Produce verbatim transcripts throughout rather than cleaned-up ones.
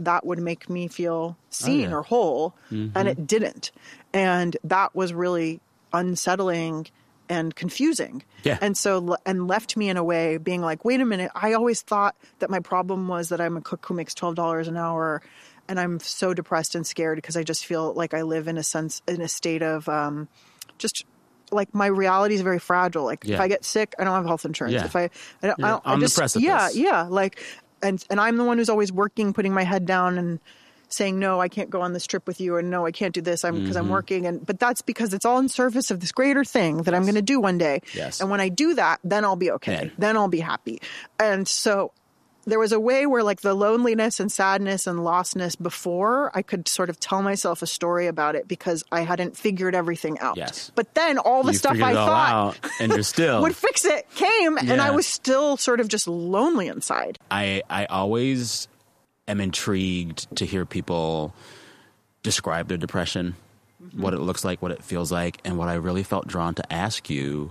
that would make me feel seen oh, yeah. or whole, mm-hmm. and it didn't. And that was really unsettling and confusing. Yeah. And so, and left me in a way being like, wait a minute, I always thought that my problem was that I'm a cook who makes twelve dollars an hour, and I'm so depressed and scared because I just feel like I live in a sense, in a state of um, just like my reality is very fragile. Like yeah. if I get sick, I don't have health insurance. Yeah. If I, I don't, You're I don't on I just, the precipice. Yeah, yeah. Like, and, and I'm the one who's always working, putting my head down and saying, no, I can't go on this trip with you, or no, I can't do this I'm because mm-hmm. I'm working. And but that's because it's all in service of this greater thing that yes. I'm going to do one day. Yes. And when I do that, then I'll be okay. Yeah. Then I'll be happy. And so there was a way where like the loneliness and sadness and lostness before, I could sort of tell myself a story about it because I hadn't figured everything out. Yes. But then all the you stuff I thought out, and you're still would fix it came, yeah. and I was still sort of just lonely inside. I, I always am intrigued to hear people describe their depression, mm-hmm. what it looks like, what it feels like. And what I really felt drawn to ask you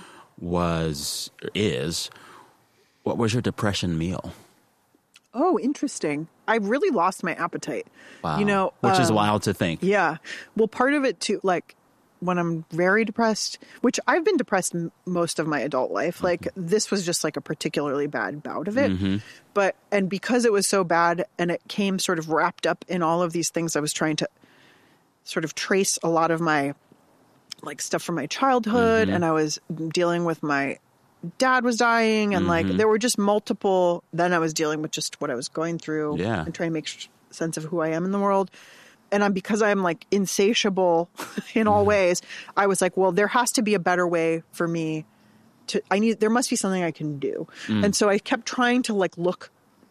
was, is, what was your depression meal? Oh, interesting. I really lost my appetite. Wow. You know, which um, is wild to think. Yeah. Well, part of it too, like when I'm very depressed, which I've been depressed m- most of my adult life, like mm-hmm. this was just like a particularly bad bout of it. Mm-hmm. But, and because it was so bad and it came sort of wrapped up in all of these things, I was trying to sort of trace a lot of my like stuff from my childhood, mm-hmm. and I was dealing with my dad was dying, and mm-hmm. like there were just multiple, then I was dealing with just what I was going through yeah. and trying to make sh- sense of who I am in the world. And I'm, because I'm like insatiable in all mm-hmm. ways, I was like, well, there has to be a better way for me to, I need, there must be something I can do. Mm. And so I kept trying to like look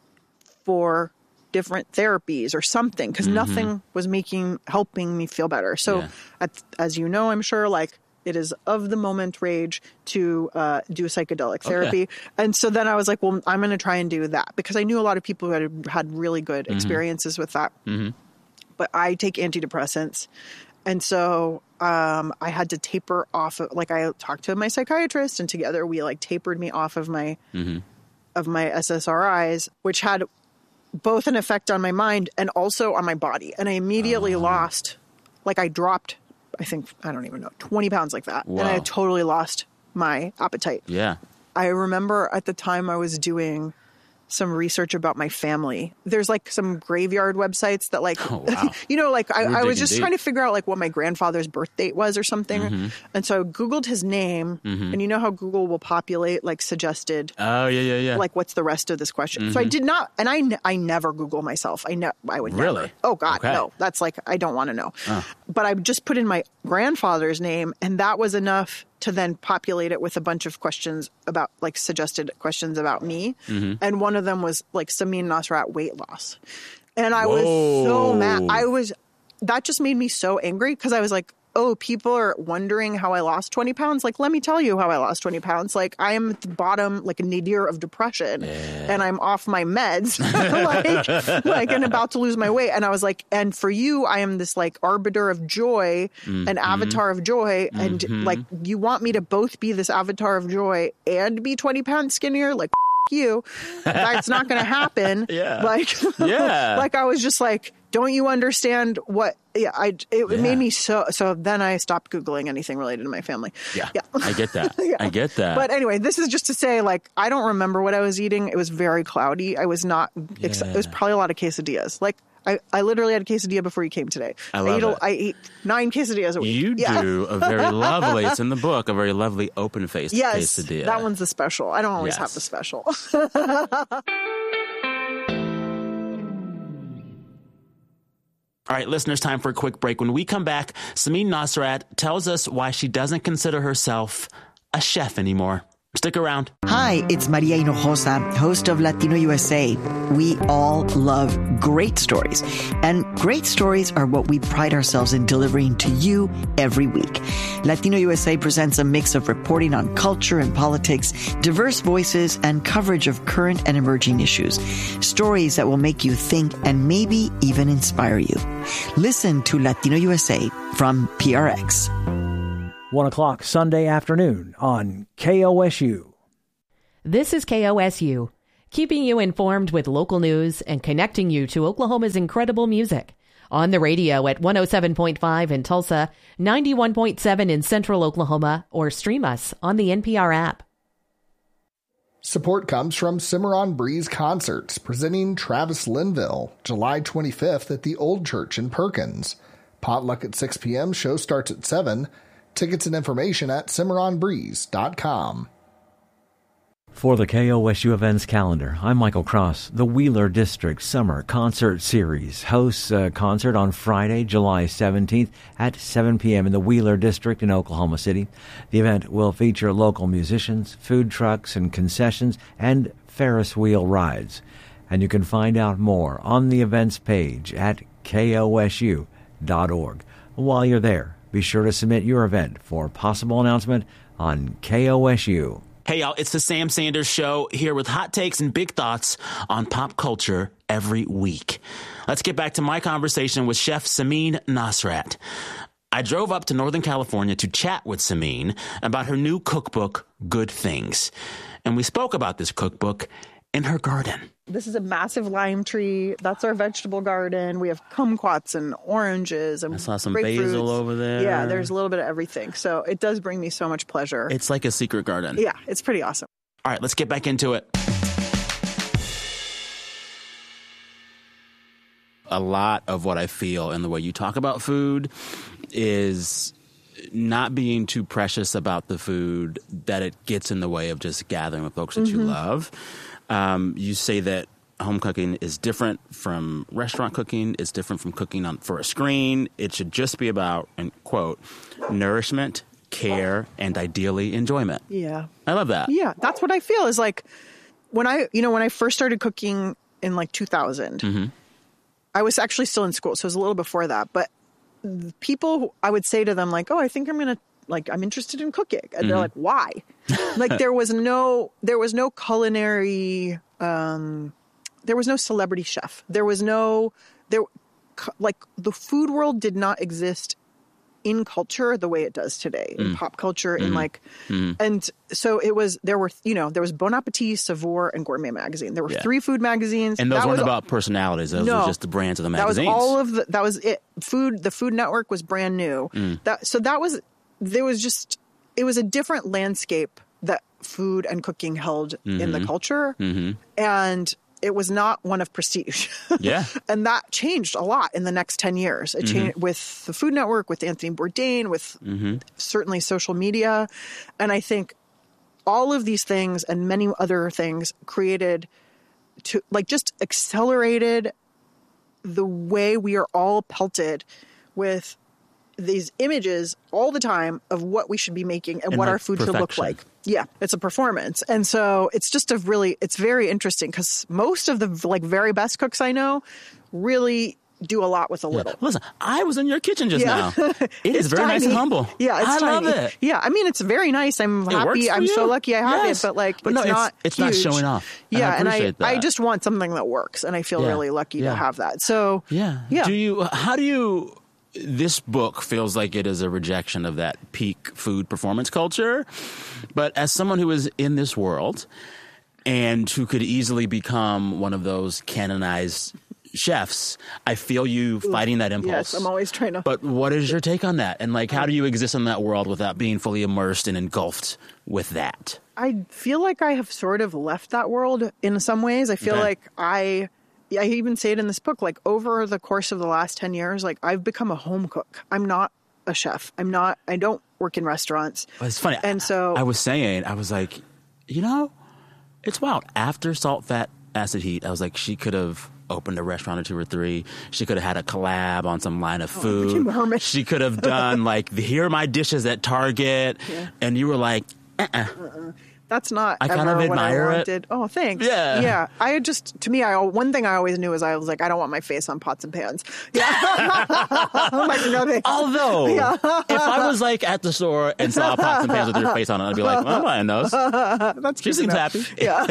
for different therapies or something, because mm-hmm. nothing was making, helping me feel better. So yeah. at, as you know, I'm sure, like, it is of the moment rage to uh, do psychedelic therapy. Okay. And so then I was like, well, I'm going to try and do that, because I knew a lot of people who had had really good mm-hmm. experiences with that. Mm-hmm. But I take antidepressants. And so um, I had to taper off of, like, I talked to my psychiatrist, and together we like tapered me off of my, mm-hmm. of my S S R Is, which had both an effect on my mind and also on my body. And I immediately oh. lost, like I dropped, I think, I don't even know, twenty pounds like that. Wow. And I totally lost my appetite. Yeah. I remember at the time I was doing some research about my family. There's like some graveyard websites that like, oh, wow. you know, like I, I was just deep. trying to figure out like what my grandfather's birth date was or something. Mm-hmm. And so I Googled his name, mm-hmm. and you know how Google will populate like suggested. Oh yeah, yeah, yeah. Like what's the rest of this question? Mm-hmm. So I did not, and I, I never Google myself. I know I would really. Never. Oh God, okay. no. That's like, I don't want to know. Uh. But I just put in my grandfather's name, and that was enough to then populate it with a bunch of questions about, like, suggested questions about me. Mm-hmm. And one of them was like Samin Nosrat weight loss. And I Whoa. was so mad. I was, that just made me so angry, because I was like, oh, people are wondering how I lost twenty pounds. Like, let me tell you how I lost twenty pounds. Like, I am at the bottom, like a nadir of depression, yeah. and I'm off my meds, like, like, and about to lose my weight. And I was like, and for you, I am this like arbiter of joy, mm-hmm. an avatar of joy. Mm-hmm. And like, you want me to both be this avatar of joy and be twenty pounds skinnier? Like, you, that's not going to happen. Yeah. Like, yeah. like I was just like, don't you understand what, yeah, I, it yeah. made me so, so then I stopped Googling anything related to my family. Yeah. Yeah. I get that. yeah. I get that. But anyway, this is just to say, like, I don't remember what I was eating. It was very cloudy. I was not, yeah. ex- it was probably a lot of quesadillas. Like, I, I literally had a quesadilla before you came today. I love I ate, it. I ate nine quesadillas a week. You yeah. do a very lovely, it's in the book, a very lovely open-faced yes, quesadilla. That one's the special. I don't always yes. have the special. All right, listeners, time for a quick break. When we come back, Samin Nosrat tells us why she doesn't consider herself a chef anymore. Stick around. Hi, it's Maria Hinojosa, host of Latino U S A. We all love great stories, and great stories are what we pride ourselves in delivering to you every week. Latino U S A presents a mix of reporting on culture and politics, diverse voices, and coverage of current and emerging issues. Stories that will make you think and maybe even inspire you. Listen to Latino U S A from P R X. One o'clock Sunday afternoon on K O S U. This is K O S U. keeping you informed with local news and connecting you to Oklahoma's incredible music. On the radio at one oh seven point five in Tulsa, ninety-one point seven in Central Oklahoma, or stream us on the N P R app. Support comes from Cimarron Breeze Concerts, presenting Travis Linville, July twenty-fifth at the Old Church in Perkins. Potluck at six p.m., show starts at seven. Tickets and information at cimarron breeze dot com. For the K O S U Events calendar, I'm Michael Cross. The Wheeler District Summer Concert Series hosts a concert on Friday, July seventeenth at seven p.m. in the Wheeler District in Oklahoma City. The event will feature local musicians, food trucks and concessions, and Ferris wheel rides. And you can find out more on the events page at K O S U dot org. While you're there, be sure to submit your event for possible announcement on K O S U. Hey, y'all, it's the Sam Sanders Show, here with hot takes and big thoughts on pop culture every week. Let's get back to my conversation with Chef Samin Nosrat. I drove up to Northern California to chat with Samin about her new cookbook, Good Things. And we spoke about this cookbook in her garden. This is a massive lime tree. That's our vegetable garden. We have kumquats and oranges and I saw some basil over there. Yeah, there's a little bit of everything. So it does bring me so much pleasure. It's like a secret garden. Yeah, it's pretty awesome. All right, let's get back into it. A lot of what I feel in the way you talk about food is not being too precious about the food, that it gets in the way of just gathering with folks that mm-hmm. you love. Um, you say that home cooking is different from restaurant cooking. It's different from cooking on for a screen. It should just be about, and quote, nourishment, care, and ideally enjoyment. Yeah. I love that. Yeah. That's what I feel is like when I, you know, when I first started cooking in like two thousand, mm-hmm. I was actually still in school. So it was a little before that. But people, I would say to them like, oh, I think I'm going to, like, I'm interested in cooking. And mm-hmm. they're like, why? Like there was no, there was no culinary, um, there was no celebrity chef. There was no, there, like the food world did not exist in culture the way it does today, in mm. pop culture, mm-hmm. in like, mm-hmm. and so it was, there were, you know, there was Bon Appetit, Savoir, and Gourmet Magazine. There were yeah. three food magazines. And those that weren't was, about personalities. Those no, were just the brands of the magazines. That was all of the, that was it. Food, the Food Network was brand new. Mm. That, so that was, there was just, it was a different landscape that food and cooking held mm-hmm. in the culture. Mm-hmm. And it was not one of prestige. Yeah. And that changed a lot in the next ten years. It mm-hmm. changed with the Food Network, with Anthony Bourdain, with mm-hmm. certainly social media. And I think all of these things and many other things created to like just accelerated the way we are all pelted with these images all the time of what we should be making and, and what like our food perfection. should look like. Yeah, it's a performance. And so it's just a really, it's very interesting because most of the like very best cooks I know really do a lot with a yeah. little. Listen, I was in your kitchen just yeah. now. It is very tiny. Nice and humble. Yeah, it's I tiny. love it. Yeah, I mean, it's very nice. I'm it happy. I'm you. so lucky I have yes. it, but like, but it's no, not It's, it's huge. not showing off. And yeah, I and I, that. I just want something that works, and I feel yeah. really lucky yeah. to have that. So, yeah. yeah. Do you, how do you, this book feels like it is a rejection of that peak food performance culture. But as someone who is in this world and who could easily become one of those canonized chefs, I feel you fighting that impulse. Yes, I'm always trying to. But what is your take on that? And like, how do you exist in that world without being fully immersed and engulfed with that? I feel like I have sort of left that world in some ways. I feel okay. like I... I even say it in this book, like over the course of the last ten years, like I've become a home cook. I'm not a chef. I'm not, I don't work in restaurants. Well, it's funny. And so I was saying, I was like, you know, it's wild. After Salt, Fat, Acid, Heat, I was like, she could have opened a restaurant or two or three. She could have had a collab on some line of food. Oh, she could have done like, here are my dishes at Target. Yeah. And you were like, uh-uh. uh-uh. That's not I ever kind of what admire I wanted. It. Oh, thanks. Yeah. Yeah. I just, to me, I one thing I always knew is I was like, I don't want my face on pots and pans. Yeah. I'm like, no thanks. Although, yeah. if I was like at the store and saw pots and pans with your face on it, I'd be like, well, I'm buying those. That's she seems happy. Yeah.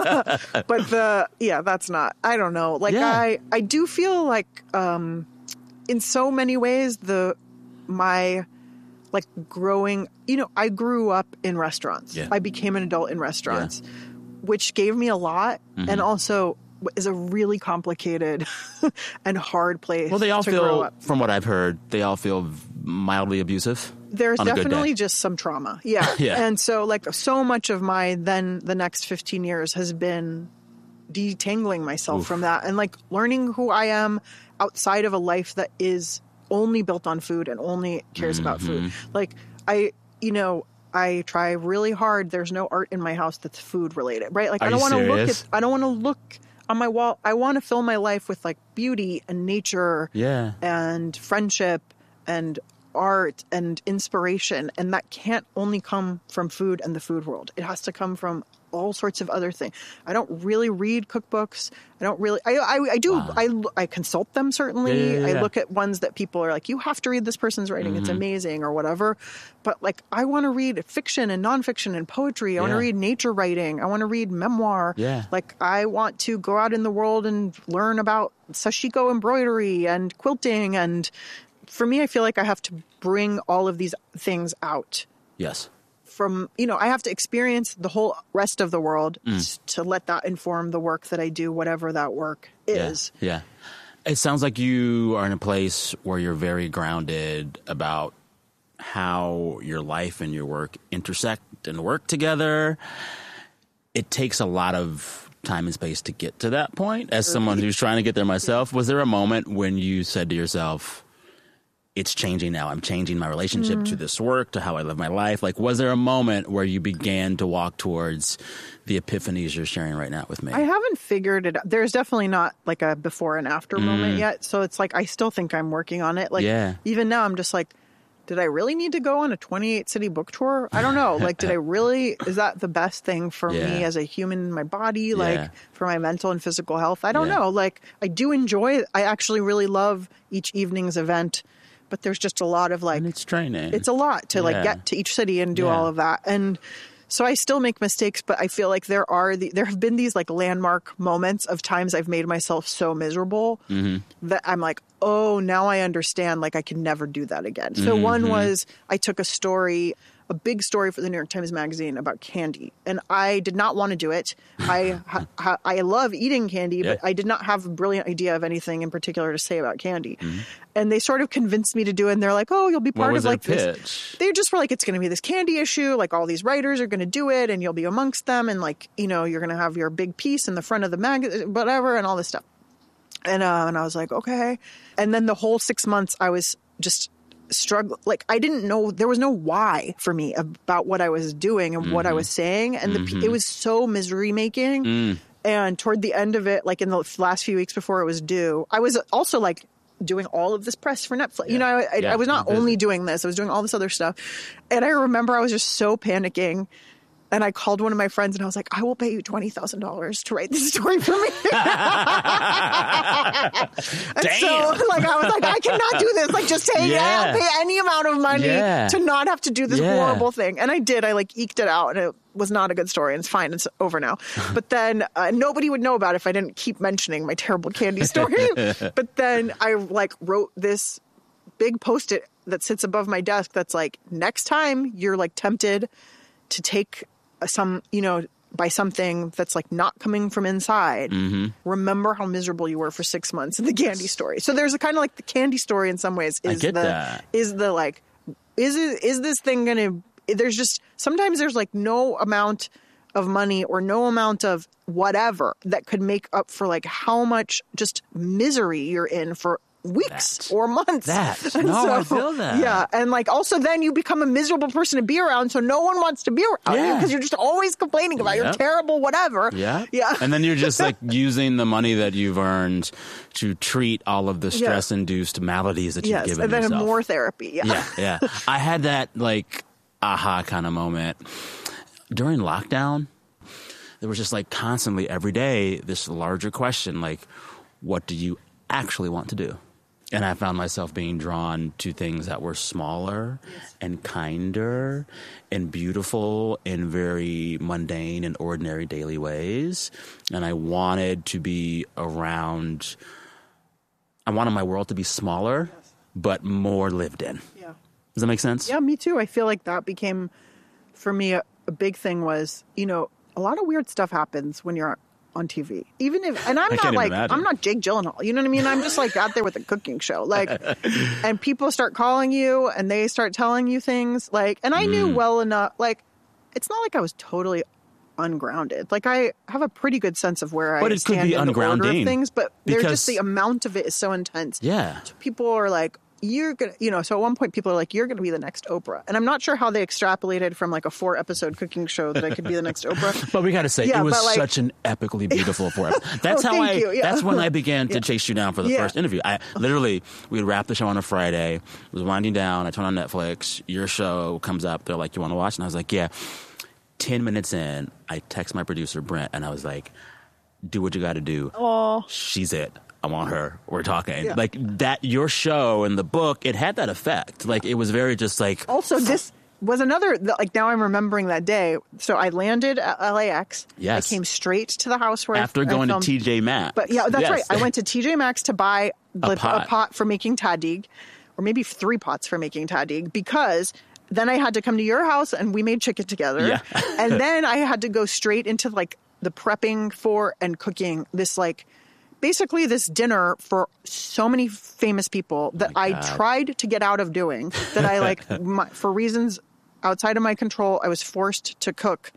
But the, yeah, that's not, I don't know. Like yeah. I, I do feel like, um, in so many ways, the, my, like growing, you know, I grew up in restaurants. Yeah. I became an adult in restaurants. Yeah. which gave me a lot, Mm-hmm. and also is a really complicated and hard place. Well, they all to grow feel, up. from what I've heard, they all feel mildly abusive. There's on a good definitely day. just some trauma. Yeah. Yeah. And so like so much of my then the next fifteen years has been detangling myself Oof. from that and like learning who I am outside of a life that is only built on food and only cares about food. Mm-hmm. Like I, you know, I try really hard. There's no art in my house that's food related, right? Like Are I don't you want to look serious? at, I don't want to look on my wall. I want to fill my life with like beauty and nature Yeah. and friendship and art and inspiration. And that can't only come from food and the food world. It has to come from all sorts of other things. I don't really read cookbooks. I don't really, I, I, I do, Wow. I, I consult them certainly. Yeah, yeah, yeah, I yeah. look at ones that people are like, you have to read this person's writing. Mm-hmm. It's amazing or whatever. But like, I want to read fiction and nonfiction and poetry. I want to Yeah. read nature writing. I want to read memoir. Yeah. Like I want to go out in the world and learn about sashiko embroidery and quilting. And for me, I feel like I have to bring all of these things out Yes. from, you know, I have to experience the whole rest of the world Mm. s- to let that inform the work that I do, whatever that work is. Yeah. yeah. It sounds like you are in a place where you're very grounded about how your life and your work intersect and work together. It takes a lot of time and space to get to that point. As someone who's trying to get there myself, was there a moment when you said to yourself, it's changing now. I'm changing my relationship Mm. to this work, to how I live my life. Like, was there a moment where you began to walk towards the epiphanies you're sharing right now with me? I haven't figured it out. There's definitely not like a before and after moment yet. So it's like, I still think I'm working on it. Like, Mm. Yeah. even now, I'm just like, did I really need to go on a twenty-eight city book tour? I don't know. Like, did I really, is that the best thing for Yeah. me as a human in my body? Like, Yeah. for my mental and physical health? I don't Yeah. know. Like, I do enjoy, I actually really love each evening's event, but there's just a lot of like, and it's training. it's a lot to like Yeah. get to each city and do Yeah. all of that. And so I still make mistakes, but I feel like there are the, there have been these like landmark moments of times I've made myself so miserable Mm-hmm. that I'm like, oh, now I understand. Like I can never do that again. So Mm-hmm. one was I took a story, a big story for the New York Times Magazine about candy, and I did not want to do it. I ha, ha, I love eating candy, Yeah. but I did not have a brilliant idea of anything in particular to say about candy. And they sort of convinced me to do it, and they're like, oh, you'll be Mm-hmm. What part was of like their this. pitch? They just were like, it's going to be this candy issue. Like all these writers are going to do it and you'll be amongst them. And like, you know, you're going to have your big piece in the front of the mag, whatever, and all this stuff. And, uh, and I was like, okay. And then the whole six months I was just struggle. Like I didn't know, there was no why for me about what I was doing and what I was saying. And the, it was so misery making. And toward the end of it, like in the last few weeks before it was due, I was also like, doing all of this press for Netflix. You know, I, I, Yeah, I was not you're busy. only doing this, I was doing all this other stuff. And I remember I was just so panicking. And I called one of my friends and I was like, I will pay you twenty thousand dollars to write this story for me. and Damn. so like, I was like, I cannot do this. Like just say, yeah, Yeah. I'll pay any amount of money Yeah. to not have to do this Yeah. horrible thing. And I did. I like eked it out and it was not a good story and it's fine. It's over now. But then uh, nobody would know about it if I didn't keep mentioning my terrible candy story. But then I like wrote this big Post-it that sits above my desk that's like, next time you're like tempted to take some, you know, by something that's like not coming from inside, Mm-hmm. remember how miserable you were for six months in the candy story. So there's a kind of like the candy story in some ways I is get the, that. is the like, is it, is this thing going to, there's just, sometimes there's like no amount of money or no amount of whatever that could make up for like how much just misery you're in for weeks That. or months. That. And No, I feel that. Yeah. And like also then you become a miserable person to be around. So no one wants to be around you Yeah. because you're just always complaining about your Yep. terrible whatever. Yeah. Yeah. And then you're just like using the money that you've earned to treat all of the stress induced maladies that you've Yes. given And then yourself. more therapy. Yeah. Yeah, yeah. I had that like aha kind of moment during lockdown. There was just like constantly every day this larger question, like, what do you actually want to do? And I found myself being drawn to things that were smaller and kinder and beautiful in very mundane and ordinary daily ways. And I wanted to be around, I wanted my world to be smaller, but more lived in. Yeah. Does that make sense? Yeah, me too. I feel like that became, for me, a, a big thing was, you know, a lot of weird stuff happens when you're on T V. Even if, and I'm I not can't like, even imagine. I'm not Jake Gyllenhaal. You know what I mean? I'm just like out there with a cooking show. Like, and people start calling you and they start telling you things like, and I knew Mm. well enough, like, it's not like I was totally ungrounded. Like, I have a pretty good sense of where But I it could stand be in the order ungrounding of things, but there's because- just the amount of it is so intense. Yeah. So people are like, you're going to, you know, so at one point people are like, you're going to be the next Oprah. And I'm not sure how they extrapolated from like a four episode cooking show that I could be the next Oprah. But we got to say, Yeah, it was but, like- such an epically beautiful four episodes. That's Oh, how I, thank you, yeah. that's when I began to Yeah. chase you down for the Yeah. first interview. I literally, we would wrap the show on a Friday, it was winding down, I turn on Netflix, your show comes up, they're like, you want to watch? And I was like, yeah. ten minutes in, I text my producer, Brent, and I was like, do what you got to do. Oh, She's it. I want her. We're talking. Yeah. Like that, your show and the book, it had that effect. Like it was very just like. also this was another, like now I'm remembering that day. So I landed at L A X. Yes. I came straight to the house where After I, going I to filmed. T J Maxx. But yeah, that's Yes. right. I went to T J Maxx to buy A the, a, pot. pot. for making tahdig, or maybe three pots for making tahdig, because then I had to come to your house and we made chicken together. Yeah. And then I had to go straight into like the prepping for and cooking this like basically this dinner for so many famous people that I God. tried to get out of doing, that I like my, for reasons outside of my control, I was forced to cook.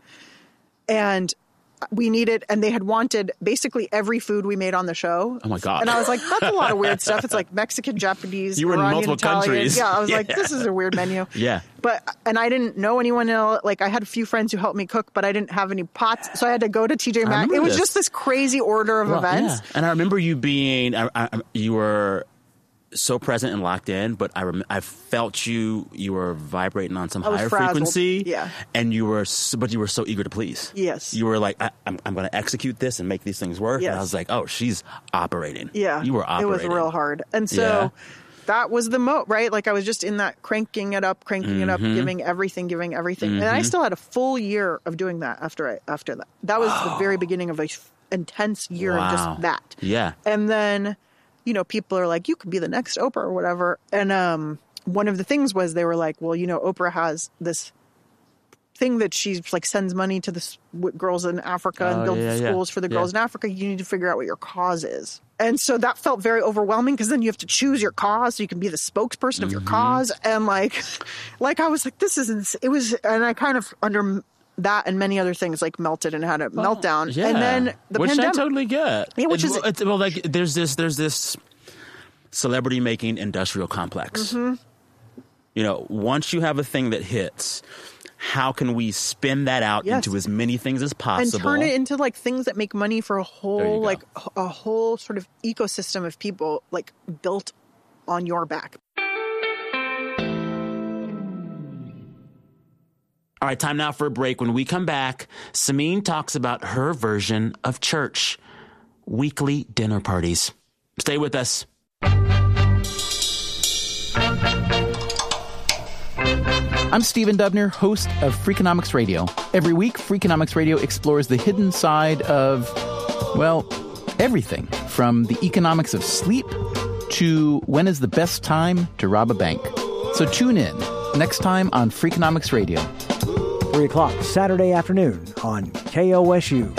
And we needed, and they had wanted basically every food we made on the show. Oh my God. And I was like, that's a lot of weird stuff. It's like Mexican, Japanese, You were in Iranian, multiple Italian. countries. Yeah, I was like, Yeah. this is a weird menu. Yeah. But, and I didn't know anyone else. Like, I had a few friends who helped me cook, but I didn't have any pots. So I had to go to T J Maxx. remember It was this. just this crazy order of Well, events. yeah. And I remember you being, I, I, you were so present and locked in, but I rem- I felt you, you were vibrating on some I was higher frazzled. frequency. Yeah. And you were, so, but you were so eager to please. Yes. You were like, I, I'm, I'm going to execute this and make these things work. Yes. And I was like, oh, she's operating. Yeah. You were operating. It was real hard. And so Yeah. that was the mo, right? Like I was just in that cranking it up, cranking it up, Mm-hmm. giving everything, giving everything. And I still had a full year of doing that after I, after that. That was the very beginning of a f- intense year of Wow. just that. Yeah. And then, you know, people are like, you could be the next Oprah or whatever. And um, one of the things was they were like, well, you know, Oprah has this thing that she's like sends money to the s- w- girls in Africa Oh, and builds yeah, yeah. schools for the Yeah. girls in Africa. You need to figure out what your cause is. And so that felt very overwhelming because then you have to choose your cause so you can be the spokesperson of your Mm-hmm. cause. And like, like I was like, this is, ins- it was, and I kind of under that and many other things like melted and had a meltdown. Yeah. And then the which pandemic. I totally get. Yeah, which It- is- it's, well, like there's this there's this celebrity making industrial complex. Mm-hmm. You know, once you have a thing that hits, how can we spin that out Yes. into as many things as and possible? turn it into like things that make money for a There you whole go. like h- a whole sort of ecosystem of people like built on your back. All right, time now for a break. When we come back, Samin talks about her version of church, weekly dinner parties. Stay with us. I'm Stephen Dubner, host of Freakonomics Radio. Every week, Freakonomics Radio explores the hidden side of, well, everything from the economics of sleep to when is the best time to rob a bank. So tune in next time on Freakonomics Radio. three o'clock Saturday afternoon on K O S U.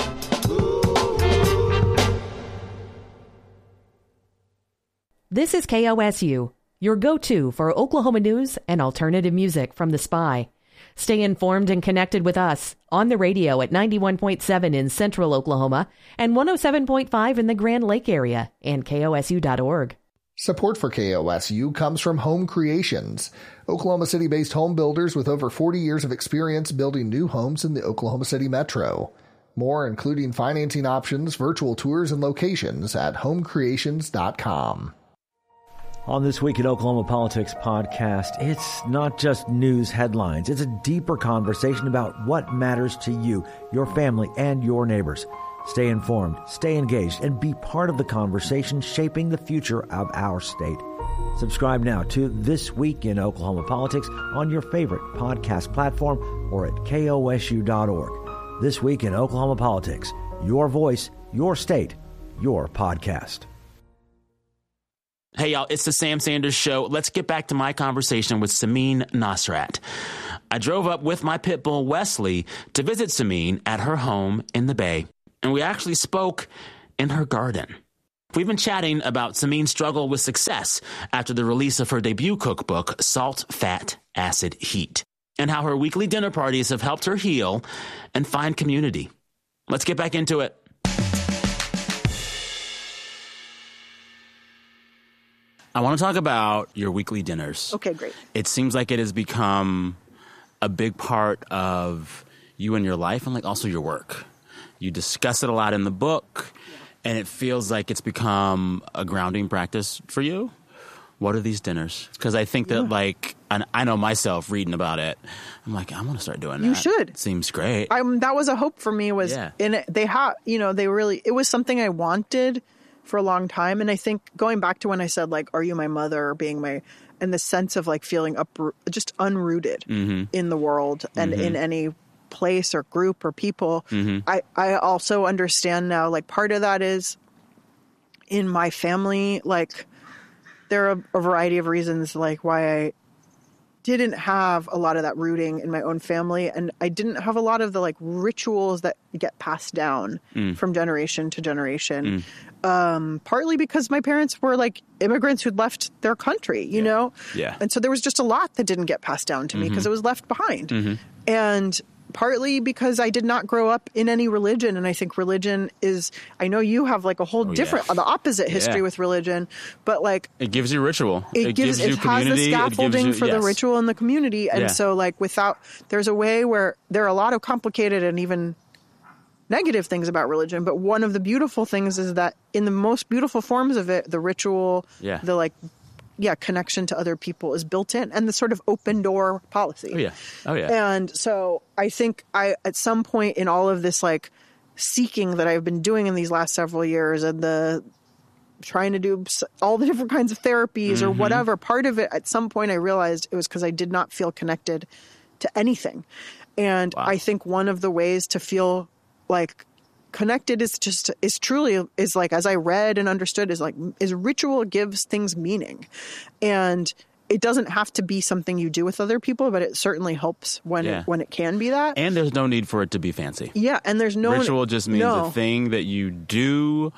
This is K O S U, your go-to for Oklahoma news and alternative music from The Spy. Stay informed and connected with us on the radio at ninety-one point seven in central Oklahoma and one oh seven point five in the Grand Lake area and K O S U dot org. Support for K O S U comes from Home Creations, Oklahoma City-based home builders with over forty years of experience building new homes in the Oklahoma City metro. More, including financing options, virtual tours, and locations at home creations dot com. On This Week in Oklahoma Politics podcast, it's not just news headlines. It's a deeper conversation about what matters to you, your family, and your neighbors. Stay informed, stay engaged, and be part of the conversation shaping the future of our state. Subscribe now to This Week in Oklahoma Politics on your favorite podcast platform or at K O S U dot org. This Week in Oklahoma Politics, your voice, your state, your podcast. Hey, y'all, it's the Sam Sanders Show. Let's get back to my conversation with Samin Nosrat. I drove up with my pit bull, Wesley, to visit Samin at her home in the Bay. And we actually spoke in her garden. We've been chatting about Samin's struggle with success after the release of her debut cookbook, Salt, Fat, Acid, Heat, and how her weekly dinner parties have helped her heal and find community. Let's get back into it. I want to talk about your weekly dinners. Okay, great. It seems like it has become a big part of you and your life and like also your work. You discuss it a lot in the book. And it feels like it's become a grounding practice for you. What are these dinners? Because I think that, yeah. like, and I know myself reading about it. I'm like, I want to start doing that. You should. It seems great. Um, that was a hope for me. Was yeah. in it. They had, you know, they really. It was something I wanted for a long time. And I think going back to when I said, like, "Are you my mother?" or being my, and the sense of like feeling up, just unrooted mm-hmm. in the world and mm-hmm. in any place or group or people. Mm-hmm. I, I also understand now, like part of that is in my family, like there are a variety of reasons like why I didn't have a lot of that rooting in my own family. And I didn't have a lot of the like rituals that get passed down mm. from generation to generation. Mm. Um, partly because my parents were like immigrants who'd left their country, you yeah. know? Yeah. And so there was just a lot that didn't get passed down to me because mm-hmm. it was left behind. Mm-hmm. And partly because I did not grow up in any religion. And I think religion is, I know you have like a whole oh, different, yeah. the opposite history yeah. with religion, but like. It gives you ritual. It, it gives, gives you it has community. the scaffolding you, for yes. the ritual and the community. And yeah. so like without, there's a way where there are a lot of complicated and even negative things about religion. But one of the beautiful things is that in the most beautiful forms of it, the ritual, yeah. the like, yeah, connection to other people is built in, and the sort of open door policy. Oh yeah, oh yeah. And so I think I, at some point in all of this like seeking that I've been doing in these last several years, and the trying to do all the different kinds of therapies mm-hmm. or whatever, part of it, at some point I realized it was because I did not feel connected to anything. And wow. I think one of the ways to feel like connected is just is truly is like, as I read and understood, is like is ritual gives things meaning. And it doesn't have to be something you do with other people, but it certainly helps when yeah. it, when it can be that. And there's no need for it to be fancy. Yeah, and there's no ritual just means no. a thing that you do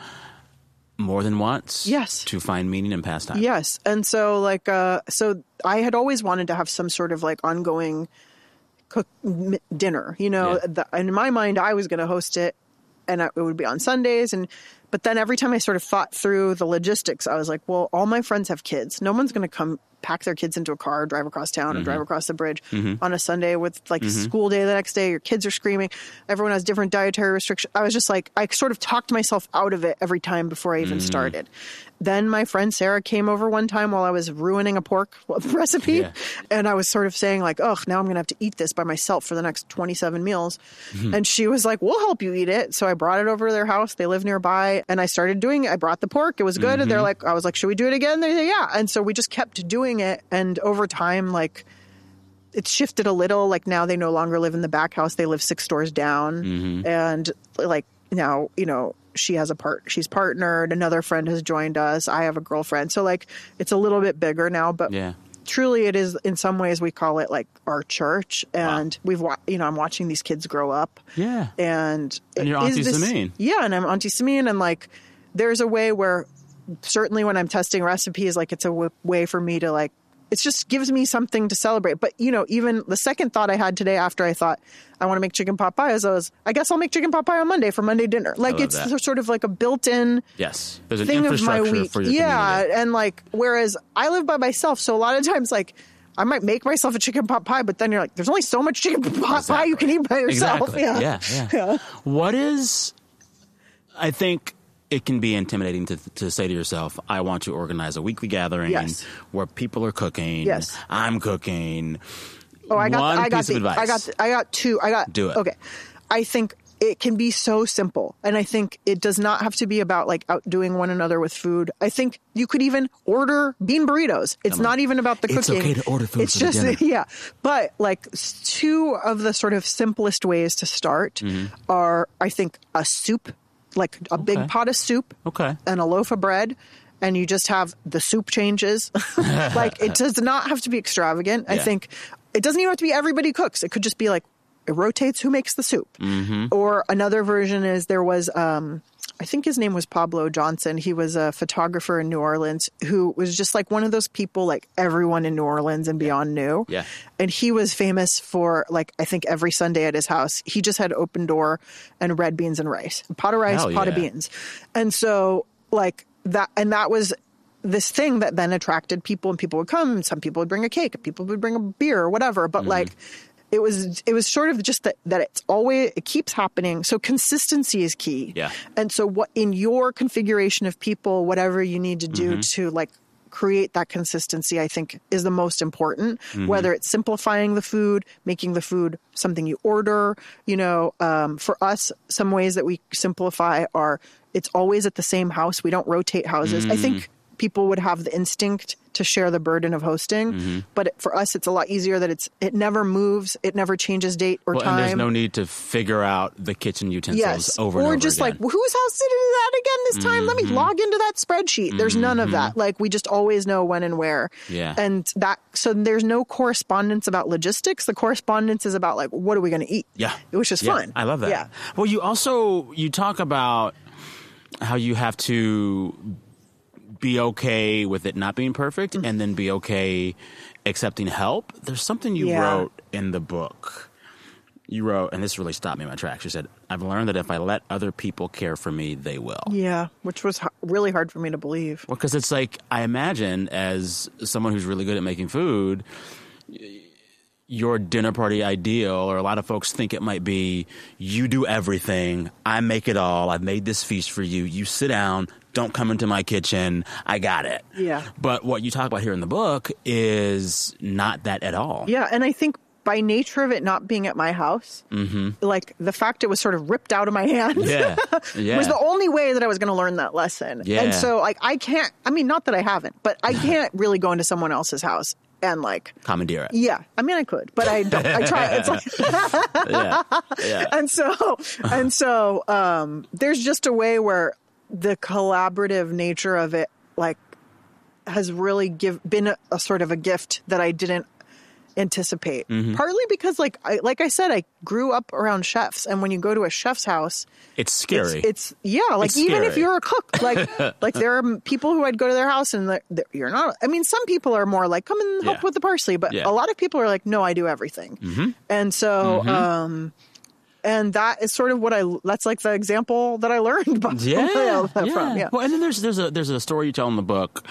more than once. Yes. To find meaning and pastime. Yes. And so like uh so I had always wanted to have some sort of like ongoing cook m- dinner, you know. Yeah. The, in my mind I was going to host it, and it would be on Sundays. And, but then every time I sort of thought through the logistics, I was like, well, all my friends have kids. No one's going to come pack their kids into a car, drive across town mm-hmm. and drive across the bridge mm-hmm. on a Sunday with like mm-hmm. school day the next day. Your kids are screaming. Everyone has different dietary restrictions. I was just like, I sort of talked myself out of it every time before I even mm-hmm. started. Then my friend Sarah came over one time while I was ruining a pork recipe. Yeah. And I was sort of saying like, oh, now I'm going to have to eat this by myself for the next twenty-seven meals. Mm-hmm. And she was like, we'll help you eat it. So I brought it over to their house. They live nearby. And I started doing it. I brought the pork. It was good. Mm-hmm. And they're like, I was like, should we do it again? They say, yeah. And so we just kept doing it. And over time, like, it shifted a little. Like now they no longer live in the back house. They live six doors down. Mm-hmm. And like now, you know, she has a part, she's partnered. Another friend has joined us. I have a girlfriend. So like, it's a little bit bigger now, but yeah. truly it is, in some ways we call it like our church. And wow. we've, wa- you know, I'm watching these kids grow up. Yeah. And, and you're Auntie Samin. Yeah. And I'm Auntie Samin. And like, there's a way where certainly when I'm testing recipes, like it's a w- way for me to like, it just gives me something to celebrate. But, you know, even the second thought I had today after I thought I want to make chicken pot pie is I was, I guess I'll make chicken pot pie on Monday for Monday dinner. Like it's that. sort of like a built-in yes. There's an thing of my infrastructure week. for your yeah. community. And like, whereas I live by myself. So a lot of times like I might make myself a chicken pot pie, but then you're like, there's only so much chicken pot exactly. pie you can eat by yourself. Exactly. Yeah. Yeah, yeah. yeah. What is, I think, it can be intimidating to to say to yourself, I want to organize a weekly gathering yes. where people are cooking. Yes. I'm cooking. Oh, I got One the, I got piece the, of advice. I got the, I got two. I got Do it. Okay. I think it can be so simple. And I think it does not have to be about like outdoing one another with food. I think you could even order bean burritos. It's not even about the it's cooking. It's okay to order food it's for just, the dinner. Yeah. But like two of the sort of simplest ways to start mm-hmm. are, I think, a soup. Like a okay. big pot of soup okay. and a loaf of bread, and you just have the soup changes. Like it does not have to be extravagant. Yeah. I think it doesn't even have to be everybody cooks. It could just be like, it rotates who makes the soup. Mm-hmm. Or another version is there was, um, I think his name was Pablo Johnson. He was a photographer in New Orleans who was just like one of those people like everyone in New Orleans and beyond knew. Yeah. And he was famous for like, I think every Sunday at his house, he just had open door and red beans and rice, a pot of rice, Hell pot yeah. of beans. And so like that, and that was this thing that then attracted people, and people would come, and some people would bring a cake, and people would bring a beer or whatever. But mm-hmm. like, It was it was sort of just that, that it's always, it keeps happening. So consistency is key. Yeah. And so what in your configuration of people, whatever you need to do mm-hmm. to like create that consistency, I think is the most important, mm-hmm. whether it's simplifying the food, making the food something you order, you know, um, for us, some ways that we simplify are it's always at the same house. We don't rotate houses. Mm-hmm. I think people would have the instinct to share the burden of hosting. Mm-hmm. But for us, it's a lot easier that it's it never moves. It never changes date or well, time. And there's no need to figure out the kitchen utensils yes. over and or over just again. like, well, whose house did that again this time? Mm-hmm. Let me log into that spreadsheet. There's mm-hmm. none of that. Like, we just always know when and where. Yeah. And that, so there's no correspondence about logistics. The correspondence is about like, what are we going to eat? Yeah. Which is yeah. fun. I love that. Yeah. Well, you also, you talk about how you have to be okay with it not being perfect mm-hmm. and then be okay accepting help. There's something you yeah. wrote in the book. You wrote, and this really stopped me in my tracks. You said, I've learned that if I let other people care for me, they will. Yeah, which was h- really hard for me to believe. Well, because it's like, I imagine as someone who's really good at making food, your dinner party ideal, or a lot of folks think it might be, you do everything, I make it all, I've made this feast for you, you sit down, don't come into my kitchen, I got it. Yeah. But what you talk about here in the book is not that at all. Yeah, and I think by nature of it not being at my house, mm-hmm. like the fact it was sort of ripped out of my hands yeah. Yeah. was the only way that I was going to learn that lesson. Yeah. And so like I can't, I mean, not that I haven't, but I can't really go into someone else's house and like commandeer it. Yeah. I mean, I could, but I don't. I try. It's like, yeah. Yeah. And so, and so, um, there's just a way where the collaborative nature of it, like, has really give been a, a sort of a gift that I didn't anticipate. Mm-hmm. Partly because, like, I, like I said, I grew up around chefs, and when you go to a chef's house, it's scary. It's, it's yeah, like it's even scary. if you're a cook, like, like there are people who I'd go to their house and they're, they're, you're not. I mean, some people are more like, come and help yeah. with the parsley, but yeah. a lot of people are like, no, I do everything, mm-hmm. and so. Mm-hmm. um And that is sort of what I, that's like the example that I learned by, yeah, from. Yeah. Yeah. Well, and then there's, there's a, there's a story you tell in the book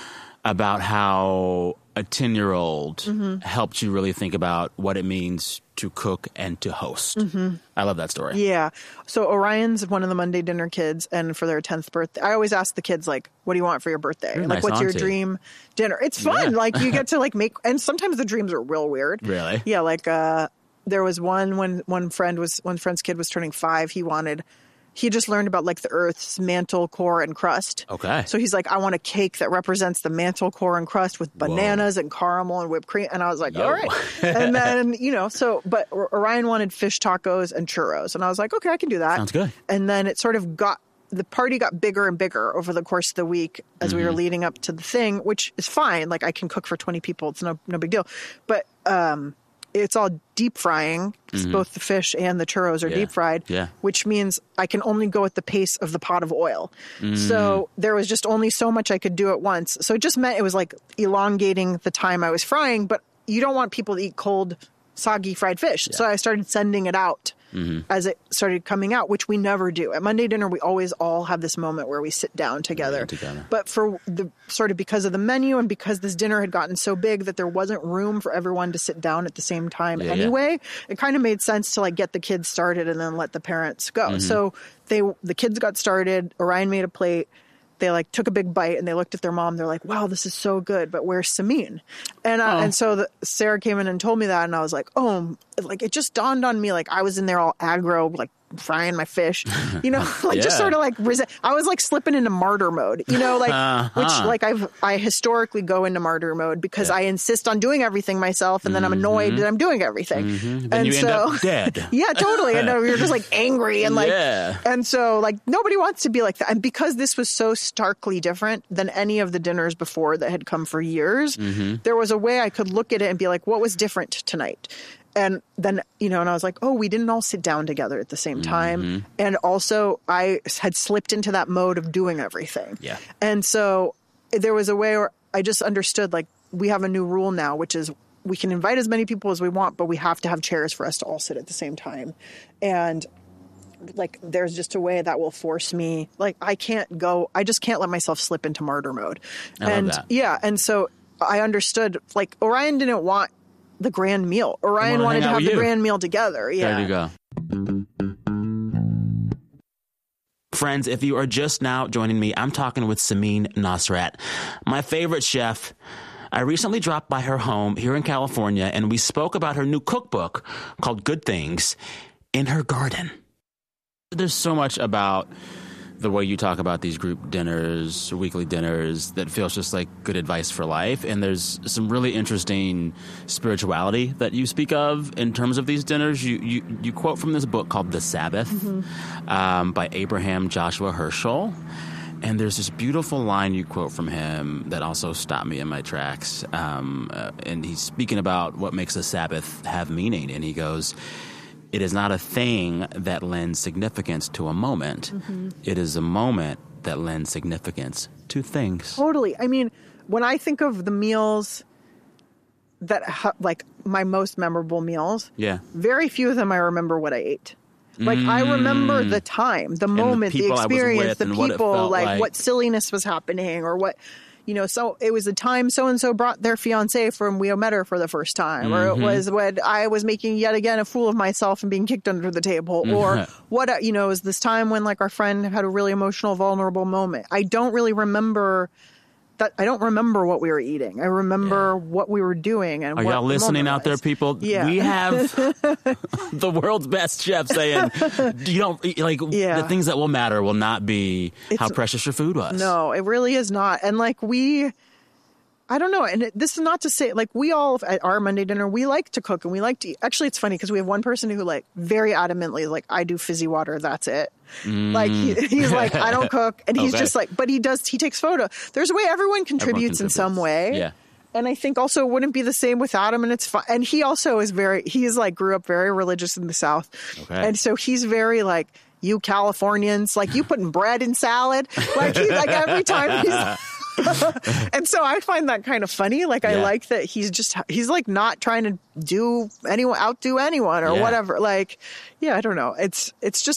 about how a ten year old mm-hmm. helped you really think about what it means to cook and to host. Mm-hmm. I love that story. Yeah. So Orion's one of the Monday dinner kids, and for their tenth birthday, I always ask the kids, like, what do you want for your birthday? You're like, nice what's auntie. your dream dinner? It's fun. Yeah. Like, you get to like make, and sometimes the dreams are real weird. Really? Yeah. Like, uh, there was one when one friend was, one friend's kid was turning five. He wanted, he just learned about like the Earth's mantle, core, and crust. Okay. So he's like, I want a cake that represents the mantle, core, and crust with bananas Whoa. and caramel and whipped cream. And I was like, Yo. all right. And then, you know, so, but Orion wanted fish tacos and churros. And I was like, okay, I can do that. Sounds good. And then it sort of got, the party got bigger and bigger over the course of the week as mm-hmm. we were leading up to the thing, which is fine. Like, I can cook for twenty people. It's no, no big deal. But, um, it's all deep frying. Mm-hmm. Both the fish and the churros are yeah. deep fried, yeah. which means I can only go at the pace of the pot of oil. Mm. So there was just only so much I could do at once. So it just meant it was like elongating the time I was frying, but you don't want people to eat cold, soggy fried fish. Yeah. So I started sending it out mm-hmm. as it started coming out, which we never do. At Monday dinner, we always all have this moment where we sit down together. together. But for the sort of because of the menu and because this dinner had gotten so big that there wasn't room for everyone to sit down at the same time yeah, anyway, yeah. it kind of made sense to like get the kids started and then let the parents go. Mm-hmm. So they the kids got started. Orion made a plate. They like took a big bite and they looked at their mom. They're like, wow, this is so good. But where's Samin? And uh, oh. and so the, Sarah came in and told me that. And I was like, oh, like it just dawned on me. Like I was in there all aggro, like frying my fish, you know, like Yeah. just sort of like, resi- I was like slipping into martyr mode, you know, like, Uh-huh. which like I've, I historically go into martyr mode because Yeah. I insist on doing everything myself. And then I'm annoyed that I'm doing everything. Mm-hmm. Then And you so, end up dead. yeah, totally. And you're just like angry and like, Yeah. and so like nobody wants to be like that. And because this was so starkly different than any of the dinners before that had come for years, Mm-hmm. there was a way I could look at it and be like, what was different tonight? And then, you know, and I was like, oh, we didn't all sit down together at the same time. Mm-hmm. And also I had slipped into that mode of doing everything. Yeah. And so there was a way where I just understood, like, we have a new rule now, which is we can invite as many people as we want, but we have to have chairs for us to all sit at the same time. And like, there's just a way that will force me, like, I can't go, I just can't let myself slip into martyr mode. I love and that. yeah. And so I understood, like, Orion didn't want the grand meal. Orion wanna wanted hang to out have with the you. grand meal together. Yeah. There you go. Friends, if you are just now joining me, I'm talking with Samin Nosrat, my favorite chef. I recently dropped by her home here in California, and we spoke about her new cookbook called Good Things in her garden. There's so much about the way you talk about these group dinners, weekly dinners, that feels just like good advice for life. And there's some really interesting spirituality that you speak of in terms of these dinners. You you, you quote from this book called The Sabbath mm-hmm. um, by Abraham Joshua Herschel. And there's this beautiful line you quote from him that also stopped me in my tracks. Um, uh, and he's speaking about what makes a Sabbath have meaning. And he goes, "It is not a thing that lends significance to a moment. Mm-hmm. It is a moment that lends significance to things." Totally. I mean, when I think of the meals that, ha- like, my most memorable meals, Yeah. very few of them I remember what I ate. Like, I remember the time, the moment, the, people I was experience, with the and what it people, felt like, like. what silliness was happening or what, you know, so it was the time so-and-so brought their fiance from We Met Her for the first time, or it was when I was making yet again a fool of myself and being kicked under the table, or what, you know, it was this time when, like, our friend had a really emotional, vulnerable moment. I don't really remember that. I don't remember what we were eating. I remember Yeah. what we were doing. And Are what y'all the listening moment out there, was. people? Yeah. We have the world's best chef saying, you don't, like, Yeah. the things that will matter will not be how It's- precious your food was. No, it really is not. And like we, I don't know. And it, this is not to say, like, we all at our Monday dinner, we like to cook and we like to eat. Actually, it's funny because we have one person who, like, very adamantly, like, I do fizzy water. That's it. Like, he, he's like, I don't cook. And he's Okay. just like, but he does, he takes photo. There's a way everyone contributes, in some way. Yeah. And I think also it wouldn't be the same with Adam, and it's fun. And he also is very, he's like, grew up very religious in the South. Okay. And so he's very like, you Californians, like, you putting bread in salad. Like, he, like, every time he's, and so I find that kind of funny. Like, I Yeah. like that he's just, he's like not trying to do anyone, outdo anyone or Yeah. whatever. Like, yeah, I don't know. It's, it's just,